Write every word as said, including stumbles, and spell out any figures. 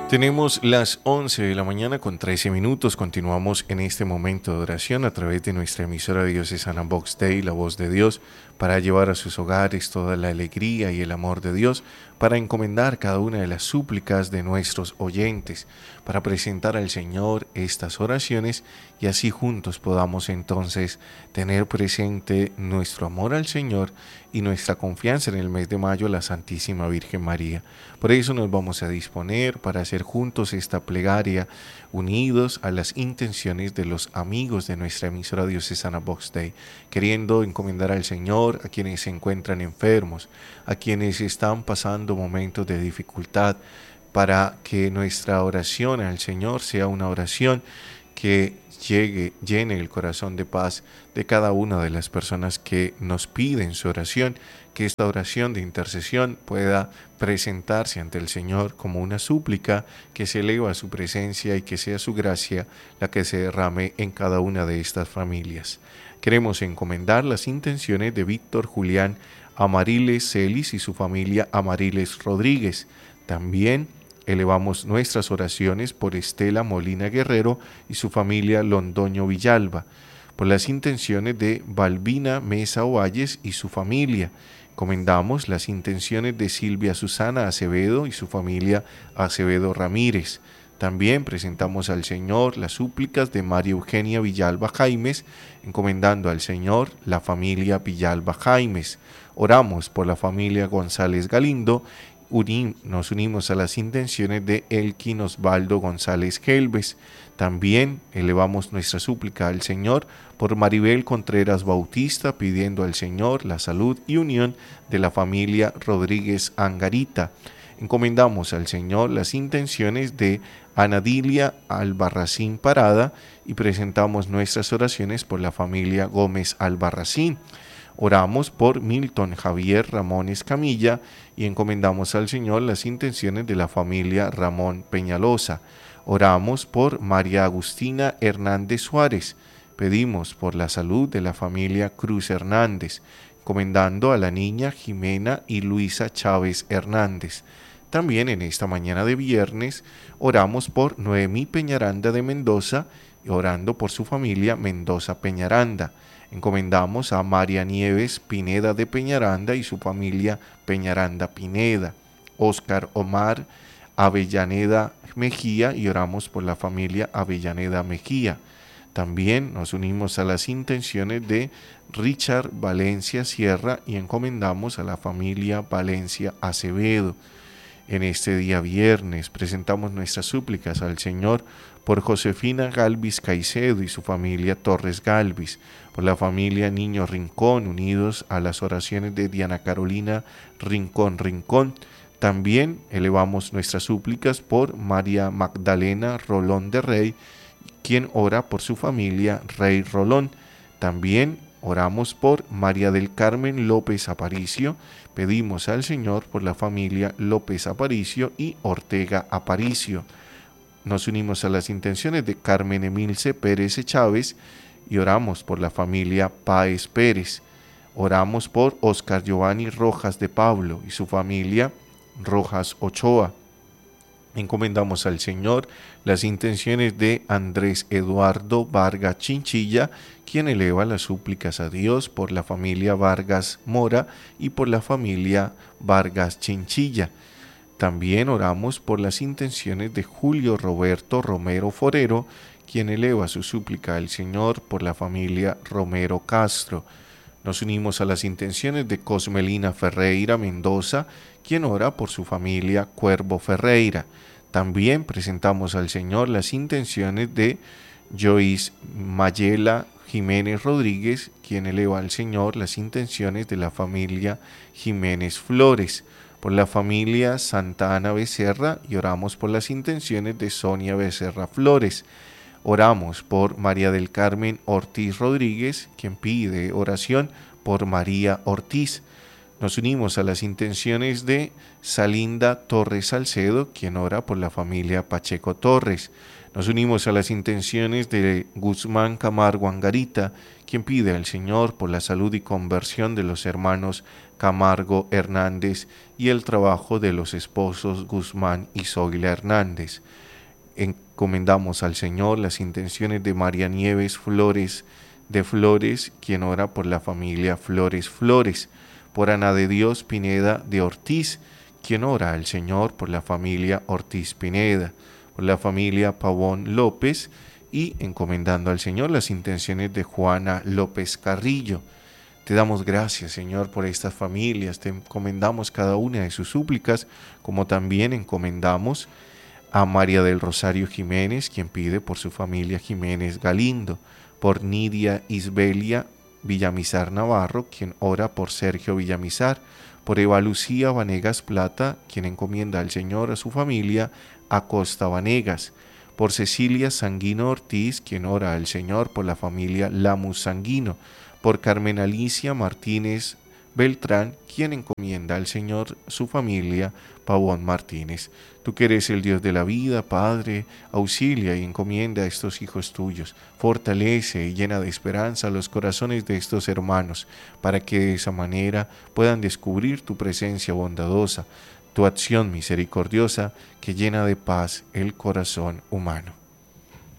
Tenemos las once de la mañana con trece minutos. Continuamos en este momento de oración a través de nuestra emisora diocesana Vox Dei, la voz de Dios, para llevar a sus hogares toda la alegría y el amor de Dios, para encomendar cada una de las súplicas de nuestros oyentes, para presentar al Señor estas oraciones y así juntos podamos entonces tener presente nuestro amor al Señor y nuestra confianza en el mes de mayo a la Santísima Virgen María. Por eso nos vamos a disponer para hacer juntos esta plegaria, unidos a las intenciones de los amigos de nuestra emisora diocesana Vox Dei, queriendo encomendar al Señor a quienes se encuentran enfermos, a quienes están pasando momentos de dificultad, para que nuestra oración al Señor sea una oración que llegue, llene el corazón de paz de cada una de las personas que nos piden su oración, que esta oración de intercesión pueda presentarse ante el Señor como una súplica que se eleva a su presencia y que sea su gracia la que se derrame en cada una de estas familias. Queremos encomendar las intenciones de Víctor Julián Amariles Celis y su familia Amariles Rodríguez. También elevamos nuestras oraciones por Estela Molina Guerrero y su familia Londoño Villalba, por las intenciones de Balbina Mesa Ovalles y su familia. Encomendamos las intenciones de Silvia Susana Acevedo y su familia Acevedo Ramírez. También presentamos al Señor las súplicas de María Eugenia Villalba Jaimes, encomendando al Señor la familia Villalba Jaimes. Oramos por la familia González Galindo. Unim, nos unimos a las intenciones de Elkin Osvaldo González Gelbes. También elevamos nuestra súplica al Señor por Maribel Contreras Bautista, pidiendo al Señor la salud y unión de la familia Rodríguez Angarita. Encomendamos al Señor las intenciones de Anadilia Albarracín Parada y presentamos nuestras oraciones por la familia Gómez Albarracín. Oramos por Milton Javier Ramón Escamilla y encomendamos al Señor las intenciones de la familia Ramón Peñalosa. Oramos por María Agustina Hernández Suárez. Pedimos por la salud de la familia Cruz Hernández, encomendando a la niña Jimena y Luisa Chávez Hernández. También en esta mañana de viernes oramos por Noemí Peñaranda de Mendoza, orando por su familia Mendoza Peñaranda. Encomendamos a María Nieves Pineda de Peñaranda y su familia Peñaranda Pineda, Óscar Omar Avellaneda Mejía y oramos por la familia Avellaneda Mejía. También nos unimos a las intenciones de Richard Valencia Sierra y encomendamos a la familia Valencia Acevedo. En este día viernes presentamos nuestras súplicas al Señor por Josefina Galvis Caicedo y su familia Torres Galvis, por la familia Niño Rincón, unidos a las oraciones de Diana Carolina Rincón Rincón. También elevamos nuestras súplicas por María Magdalena Rolón de Rey, quien ora por su familia Rey Rolón. También oramos por María del Carmen López Aparicio. Pedimos al Señor por la familia López Aparicio y Ortega Aparicio. Nos unimos a las intenciones de Carmen Emilce Pérez Chávez y oramos por la familia Páez Pérez. Oramos por Oscar Giovanni Rojas de Pablo y su familia Rojas Ochoa. Encomendamos al Señor las intenciones de Andrés Eduardo Vargas Chinchilla, quien eleva las súplicas a Dios por la familia Vargas Mora y por la familia Vargas Chinchilla. También oramos por las intenciones de Julio Roberto Romero Forero, quien eleva su súplica al Señor por la familia Romero Castro. Nos unimos a las intenciones de Cosmelina Ferreira Mendoza, quien ora por su familia Cuervo Ferreira. También presentamos al Señor las intenciones de Joyce Mayela Jiménez Rodríguez, quien eleva al Señor las intenciones de la familia Jiménez Flores, por la familia Santa Ana Becerra y oramos por las intenciones de Sonia Becerra Flores. Oramos por María del Carmen Ortiz Rodríguez, quien pide oración por María Ortiz. Nos unimos a las intenciones de Salinda Torres Salcedo, quien ora por la familia Pacheco Torres. Nos unimos a las intenciones de Guzmán Camargo Angarita, quien pide al Señor por la salud y conversión de los hermanos Camargo Hernández y el trabajo de los esposos Guzmán y Zoila Hernández. Encomendamos al Señor las intenciones de María Nieves Flores de Flores, quien ora por la familia Flores Flores, por Ana de Dios Pineda de Ortiz, quien ora al Señor por la familia Ortiz Pineda, por la familia Pavón López, y encomendando al Señor las intenciones de Juana López Carrillo. Te damos gracias, Señor, por estas familias, te encomendamos cada una de sus súplicas, como también encomendamos a María del Rosario Jiménez, quien pide por su familia Jiménez Galindo, por Nidia Isbelia Villamizar Navarro, quien ora por Sergio Villamizar, por Eva Lucía Vanegas Plata, quien encomienda al Señor a su familia Acosta Vanegas, por Cecilia Sanguino Ortiz, quien ora al Señor por la familia Lamus Sanguino, por Carmen Alicia Martínez Beltrán, quien encomienda al Señor su familia Pavón Martínez. Tú que eres el Dios de la vida, Padre, auxilia y encomienda a estos hijos tuyos, fortalece y llena de esperanza los corazones de estos hermanos, para que de esa manera puedan descubrir tu presencia bondadosa, tu acción misericordiosa que llena de paz el corazón humano.